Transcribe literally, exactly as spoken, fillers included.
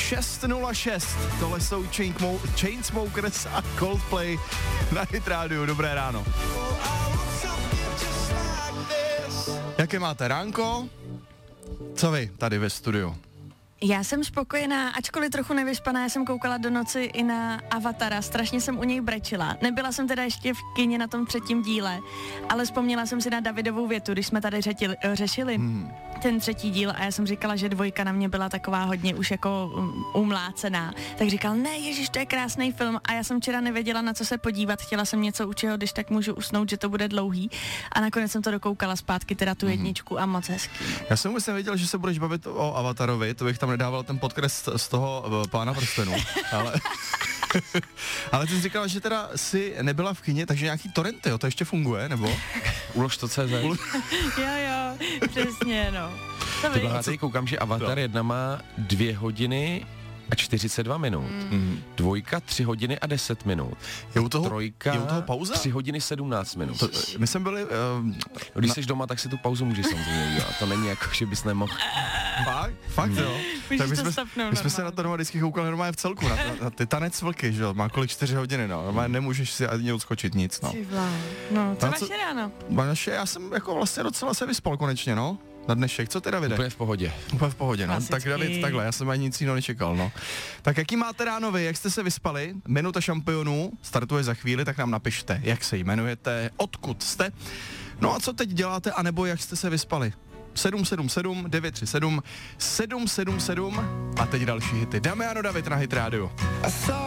šest nula šest. Tohle jsou Chainsmokers a Coldplay na Hit Radio. Dobré ráno. Jaké máte ránko? Co vy tady ve studiu? Já jsem spokojená, ačkoliv trochu nevyspaná, já jsem koukala do noci i na Avatara, strašně jsem u něj brečila. Nebyla jsem teda ještě v kině na tom třetím díle, ale vzpomněla jsem si na Davidovou větu, když jsme tady řetili, řešili hmm. ten třetí díl a já jsem říkala, že dvojka na mě byla taková hodně už jako um, umlácená. Tak říkal, ne, ježiš, to je krásný film a já jsem včera nevěděla, na co se podívat, chtěla jsem něco u čeho, když tak můžu usnout, že to bude dlouhý a nakonec jsem to dokoukala zpátky, teda tu jedničku hmm. a moc hezký. Já jsem vůbec nevěděl, že se budeš bavit o Avatarovi, to bych tam nedával ten podkres z toho uh, Pána prstenů, ale... ale ty jsi říkala, že teda si nebyla v kině, takže nějaký torrenty, jo, to ještě funguje, nebo? Ulož to C Z. jo, jo, přesně, no. To Ty já tady koukám, že Avatar no. jedna má dvě hodiny a čtyřicet dva minut. Mm. Dvojka tři hodiny a deset minut. Je u toho, Trojka je u toho pauza? tři hodiny sedmnáct minut. To, my jsme byli... Uh, no, když na... jsi doma, tak si tu pauzu můžeš samozřejmě dělat. To není jako, že bys nemohl. Fakt? Fakt, jo? Tak my jsme, my jsme se na to doma vždycky koukali normálně v celku, na, na ty tanec vlky, že jo? Má kolik čtyři hodiny, no. Normálně nemůžeš si ani odskočit nic, no. No, co vaše ráno? Naše, já jsem jako vlastně docela se vyspal konečně, no. Na dnešek, co ty, Davide? Úplně v pohodě. Úplně v pohodě, no. Klasický. Tak David, takhle, já jsem ani nic jiného nečekal, no. Tak jaký máte ráno vy, jak jste se vyspali? Minuta šampionů startuje za chvíli, tak nám napište, jak se jmenujete, odkud jste. No a co teď děláte, anebo jak jste se vyspali? sedm sedm sedm devět tři sedm sedm sedm sedm a teď další hity. Dáme ano, David na Hit Radio.